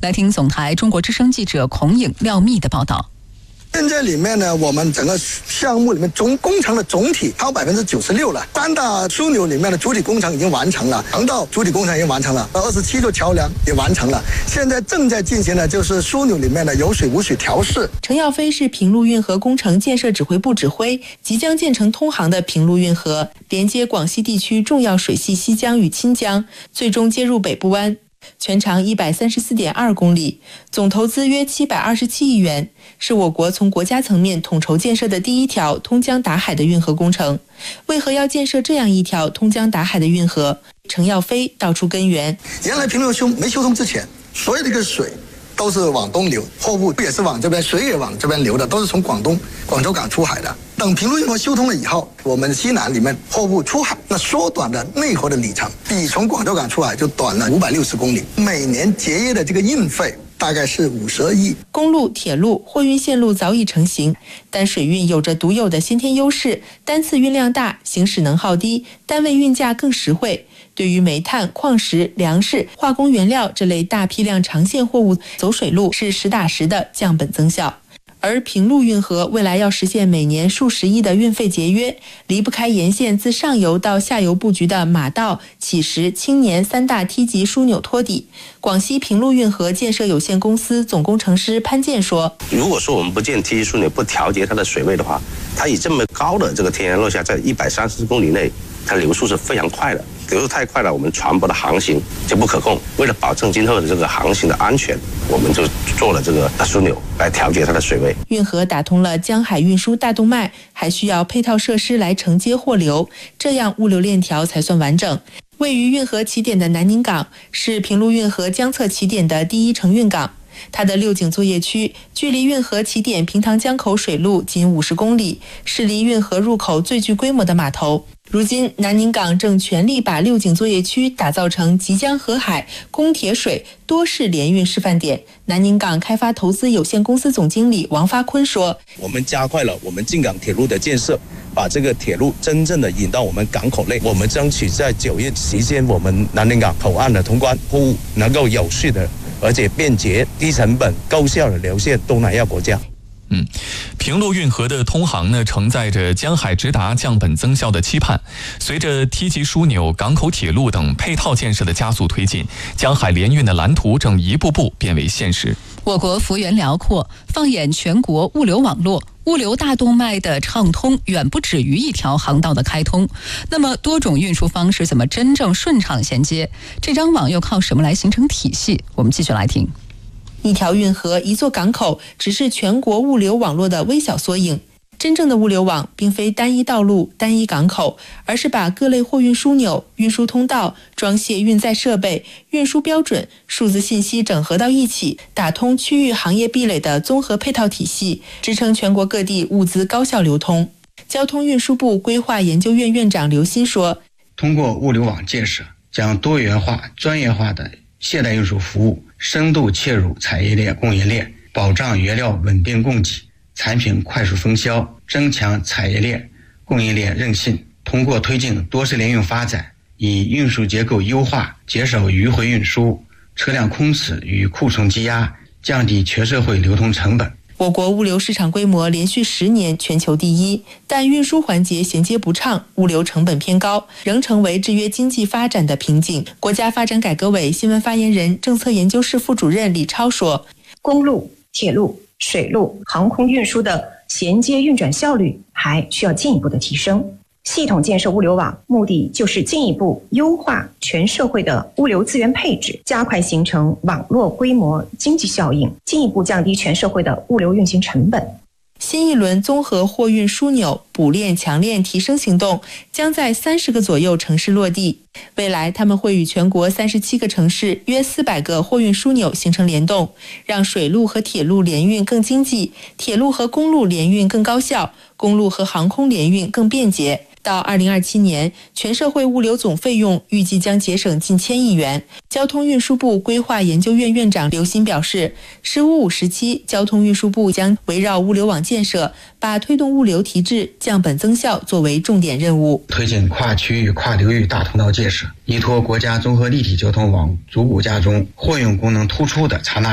来听总台中国之声记者孔颖、廖密的报道。 现在里面呢，我们整个项目里面工程的总体超96%了。三大枢纽里面的主体工程已经完成了，航道主体工程已经完成了，27座桥梁也完成了。现在正在进行的就是枢纽里面的有水无水调试。 程耀飞是平陆运河工程建设指挥部指挥，即将建成通航的平陆运河，连接广西地区重要水系西江与钦江，最终接入北部湾。全长134.2公里，总投资约727亿元，是我国从国家层面统筹建设的第一条通江达海的运河工程。为何要建设这样一条通江达海的运河？程耀飞道出根源。 原来平陆没修通之前，所有的一个水都是往东流，货物也是往这边，水也往这边流的，都是从广州港出海的。等平陆运河修通了以后，我们西南里面货物出海，那缩短了内河的里程，比从广州港出海就短了560公里，每年节约的这个运费大概是52亿。 公路、铁路、货运线路早已成型，但水运有着独有的先天优势，单次运量大，行驶能耗低，单位运价更实惠。对于煤炭、矿石、粮食、化工原料这类大批量长线货物，走水路是实打实的降本增效。而平陆运河未来要实现每年数十亿的运费节约，离不开沿线自上游到下游布局的马道、乞石、青年三大梯级枢纽托底。广西平陆运河建设有限公司总工程师潘建说：“ 如果说我们不建梯级枢纽，不调节它的水位的话，它以这么高的这个天然落下，在130公里内，它流速是非常快的。流速太快了，我们船舶的航行就不可控。为了保证今后的这个航行的安全，我们就做了这个枢纽来调节它的水位。 运河打通了江海运输大动脉，还需要配套设施来承接货流，这样物流链条才算完整。位于运河起点的南宁港是平陆运河江侧起点的第一承运港。它的六井作业区距离运河起点平塘江口水路仅50公里，是离运河入口最具规模的码头。如今南宁港正全力把六井作业区打造成即将河海、供铁水多式联运示范点。南宁港开发投资有限公司总经理王发坤说：“ 我们加快了我们进港铁路的建设，把这个铁路真正的引到我们港口内。我们争取在9月期间，我们南宁港口岸的通关，货物能够有序的而且便捷、低成本、高效的流向东南亚国家。” 平陆运河的通航呢，承载着江海直达、降本增效的期盼。随着梯级枢纽、港口铁路等配套建设的加速推进，江海联运的蓝图正一步步变为现实。 我国幅员辽阔，放眼全国物流网络，物流大动脉的畅通远不止于一条航道的开通。那么多种运输方式怎么真正顺畅衔接？这张网又靠什么来形成体系？我们继续来听。 一条运河、一座港口只是全国物流网络的微小缩影。真正的物流网并非单一道路、单一港口，而是把各类货运枢纽、运输通道、装卸运载设备、运输标准、数字信息整合到一起，打通区域行业壁垒的综合配套体系，支撑全国各地物资高效流通。交通运输部规划研究院院长刘鑫说：“ 通过物流网建设，将多元化、专业化的现代运输服务深度切入产业链、供应链，保障原料稳定供给，产品快速分销，增强产业链、供应链韧性。通过推进多式联运发展，以运输结构优化，减少迂回运输、车辆空驶与库存积压，降低全社会流通成本。” 我国物流市场规模连续10年全球第一，但运输环节衔接不畅，物流成本偏高，仍成为制约经济发展的瓶颈。国家发展改革委新闻发言人、政策研究室副主任李超说：“ 公路、铁路、水路、航空运输的衔接运转效率还需要进一步的提升。系统建设物流网，目的就是进一步优化全社会的物流资源配置，加快形成网络规模经济效应，进一步降低全社会的物流运行成本。” 新一轮综合货运枢纽补链强链提升行动将在30个左右城市落地，未来他们会与全国37个城市约400个货运枢纽形成联动，让水路和铁路联运更经济，铁路和公路联运更高效，公路和航空联运更便捷。到2027年，全社会物流总费用预计将节省近1000亿元。交通运输部规划研究院院长刘鑫表示，“15-5”时期，交通运输部将围绕物流网建设，把推动物流提质、降本增效作为重点任务， 推进跨区域、跨流域大通道建设，依托国家综合立体交通网组骨架中货运功能突出的刹那